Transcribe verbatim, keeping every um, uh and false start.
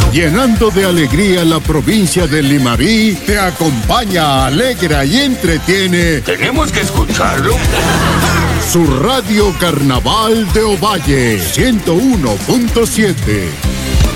Llenando de alegría la provincia de Limarí, te acompaña, alegra y entretiene. Tenemos que escucharlo. Su Radio Carnaval de Ovalle, ciento uno punto siete.